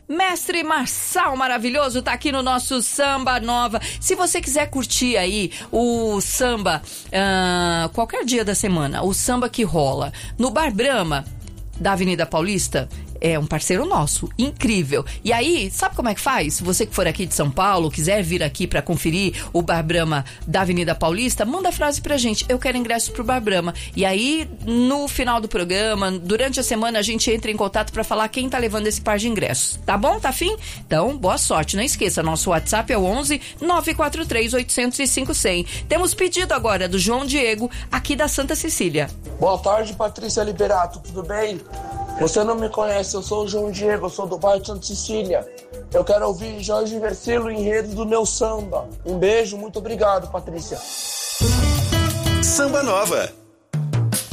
Mestre Marçal maravilhoso tá aqui no nosso Samba Nova. Se você quiser curtir aí o samba, qualquer dia da semana, o samba que rola no Bar Brahma da Avenida Paulista, é um parceiro nosso, incrível. E aí, sabe como é que faz? Se você que for aqui de São Paulo, quiser vir aqui pra conferir o Bar Brahma da Avenida Paulista, manda a frase pra gente: eu quero ingresso pro Bar Brahma. E aí, no final do programa, durante a semana, a gente entra em contato pra falar quem tá levando esse par de ingressos. Tá bom? Tá fim? Então, boa sorte. Não esqueça, nosso WhatsApp é o 11 943 805 100. Temos pedido agora do João Diego, aqui da Santa Cecília. Boa tarde, Patrícia Liberato, tudo bem? Você não me conhece, eu sou o João Diego, eu sou do bairro de Santa Cecília. Eu quero ouvir Jorge Versilo, Enredo do Meu Samba. Um beijo, muito obrigado, Patrícia. Samba Nova.